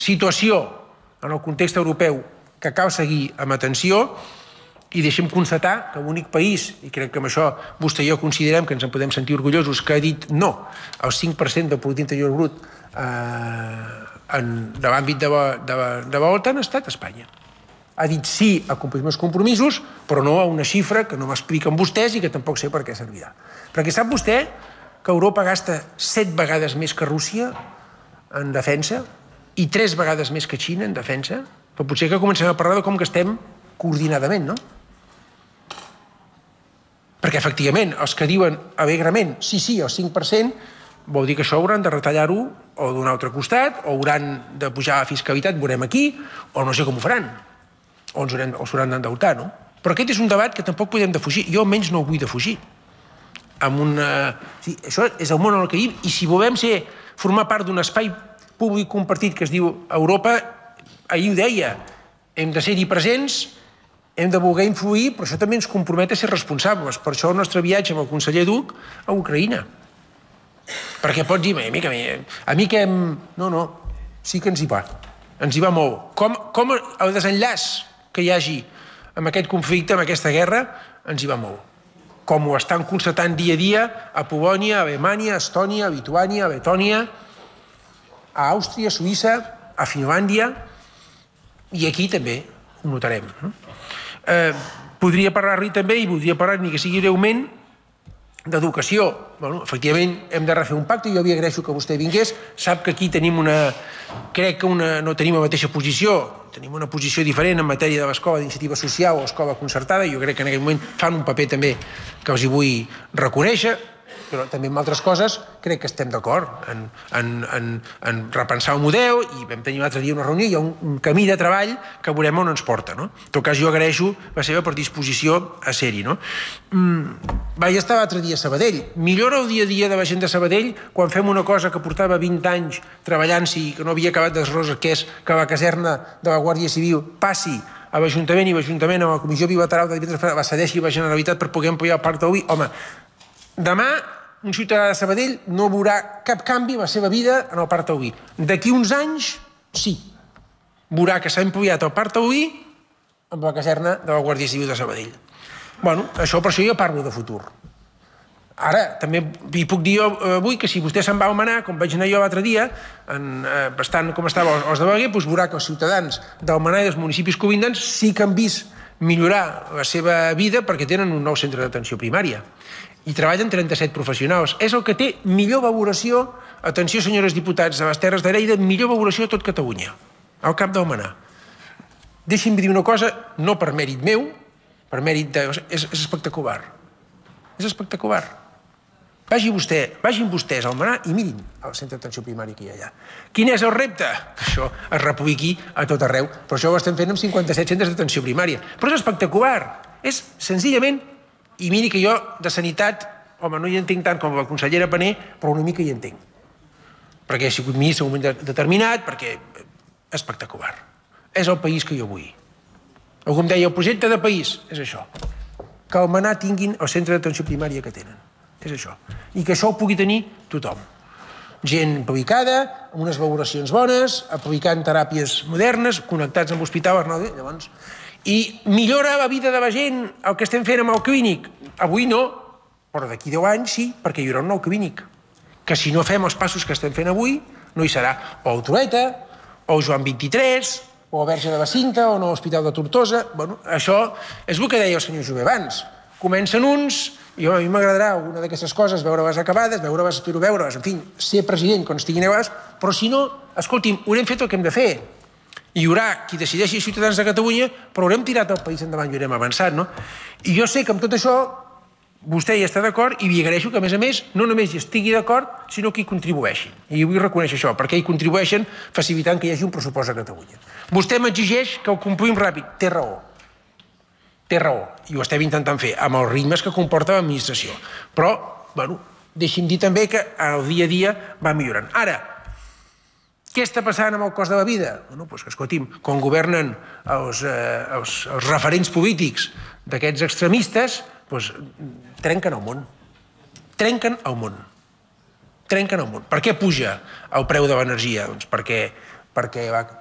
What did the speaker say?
situació en el context europeu que cal seguir amb atenció, i deixem constatar que l'únic país, i crec que amb això vostè i jo considerem que ens en podem sentir orgullosos, que ha dit no al 5% del producte interior brut de l'àmbit de l'OTAN ha estat Espanya. Ha dit sí a complir els compromisos, però no a una xifra que no m'expliquen vostès i que tampoc sé per què servirà. Perquè sap vostè que Europa gasta 7 vegades més que Rússia en defensa i 3 vegades més que Xina en defensa? Però potser que comencem a parlar de com gastem coordinadament, no? Perquè, efectivament, els que diuen alegrement sí, el 5%, vol dir que això hauran de retallar-ho o d'un altre costat, o hauran de pujar la fiscalitat, veurem aquí, o no sé com ho faran, o s'hauran d'endeutar, no? Però aquest és un debat que tampoc podem defugir. Jo almenys no ho vull defugir. Això és el món en què vivim, i si volem formar part d'un espai públic compartit que es diu Europa, ahir ho deia, hem de ser-hi presents, hem de voler influir, però això també ens compromet a ser responsables. Per això el nostre viatge amb el conseller Duch a Ucraïna. Perquè pots dir, a mi que... No, sí que ens hi va. Ens hi va molt. Com el desenllaç que hi hagi amb aquest conflicte, amb aquesta guerra, ens hi va molt. Com ho estan constatant dia a dia a Polònia, a Alemanya, a Estònia, a Lituània, a Letònia, a Àustria, a Suïssa, a Finlàndia, i aquí també ho notarem. Podria parlar-li també, i voldria parlar, ni que sigui breument, d'educació. Efectivament, hem de refer un pacte, jo li agraeixo que vostè vingués, sap que aquí tenim crec que no tenim la mateixa posició, tenim una posició diferent en matèria de l'escola d'iniciativa social o escola concertada, i jo crec que en aquest moment fan un paper també que els hi vull reconèixer, però també en altres coses crec que estem d'acord en repensar el model, i vam tenir l'altre dia una reunió, hi ha un camí de treball que veurem on ens porta. En tot cas, jo agraeixo la seva predisposició a ser-hi. Vaig estar l'altre dia a Sabadell. Millora el dia a dia de la gent de Sabadell quan fem una cosa que portava 20 anys treballant-s'hi i que no havia acabat d'esrosa, que és que la caserna de la Guàrdia Civil passi a l'Ajuntament, i l'Ajuntament a la Comissió Bilateral de la cedeixi a la Generalitat per poder ampliar el Parc Taulí. Home, demà un ciutadà de Sabadell no veurà cap canvi en la seva vida en el Parc Taulí. D'aquí uns anys, sí, veurà que s'ha ampliat el Parc Taulí amb la caserna de la Guàrdia Civil de Sabadell. Per això jo parlo de futur. Ara, també li puc dir avui que si vostè se'n va a Almenar, com vaig anar jo l'altre dia, bastant com estava Os de Balaguer, doncs veurà que els ciutadans d'Almenar i dels municipis convindants sí que han vist millorar la seva vida perquè tenen un nou centre d'atenció primària. I treballen 37 professionals. És el que té millor valoració, atenció senyores diputats, a les Terres de Lleida, millor valoració a tot Catalunya, al cap d'Almenar. Deixi'm dir una cosa, no per mèrit meu, per mèrit de... És espectacular. És espectacular. Vagin vostès a Almenar i mirin el centre d'atenció primària que hi ha allà. Quin és el repte? Que això es repliqui a tot arreu. Per això ho estem fent amb 57 centres d'atenció primària. Però és espectacular. És senzillament... I miri que jo de sanitat, home, no hi entenc tant com la consellera Pané, però una mica hi entenc. Perquè he sigut ministre en un moment determinat, perquè és espectacular. És el país que jo vull. Algú em deia, el projecte de país és això. Que Almenar tinguin el centre d'atenció primària que tenen. És això. I que això ho pugui tenir tothom. Gent aplicada, amb unes valoracions bones, aplicant teràpies modernes, connectats amb l'hospital Arnau de... Llavors... I millora la vida de la gent el que estem fent amb el clínic? Avui no, però d'aquí 10 anys sí, perquè hi haurà un nou clínic. Que si no fem els passos que estem fent avui, no hi serà o el Trueta, o el Joan 23, o el Verge de la Cinta, o no l'Hospital de Tortosa. Això és el que deia el senyor Jové abans. Comencen uns, i a mi m'agradarà alguna d'aquestes coses, veure-les acabades, espero veure-les, en fi, ser president quan estiguin acabades, però si no, escolti'm, haurem fet el que hem de fer. Hi haurà qui decideixi ciutadans de Catalunya, però haurem tirat el país endavant i haurem avançat, no? I jo sé que amb tot això vostè hi està d'acord i li agraeixo que, a més, no només hi estigui d'acord, sinó que hi contribueixi. I vull reconèixer això, perquè hi contribueixen facilitant que hi hagi un pressupost a Catalunya. Vostè m'exigeix que ho complim ràpid. Té raó. Té raó. I ho estem intentant fer, amb els ritmes que comporta l'administració. Però, deixi'm dir també que el dia a dia va millorant. Ara, què està passant amb el cost de la vida? Doncs que, escolti'm, quan governen els referents polítics d'aquests extremistes, doncs trenquen el món. Trenquen el món. Per què puja el preu de l'energia? Doncs perquè perquè va